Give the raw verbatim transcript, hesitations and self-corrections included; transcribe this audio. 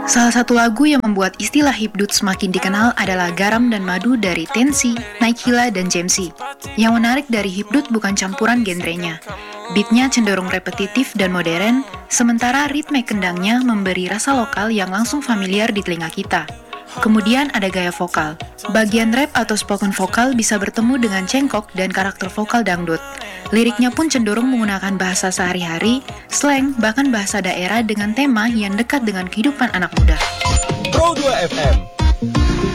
Salah satu lagu yang membuat istilah hipdut semakin dikenal adalah Garam dan Madu dari Tensi, Naikila, dan Jamsi. Yang menarik dari hipdut bukan campuran genrenya. Beatnya cenderung repetitif dan modern, sementara ritme kendangnya memberi rasa lokal yang langsung familiar di telinga kita. Kemudian ada gaya vokal. Bagian rap atau spoken vokal bisa bertemu dengan cengkok dan karakter vokal dangdut. Liriknya pun cenderung menggunakan bahasa sehari-hari, slang, bahkan bahasa daerah dengan tema yang dekat dengan kehidupan anak muda. Pro dua F M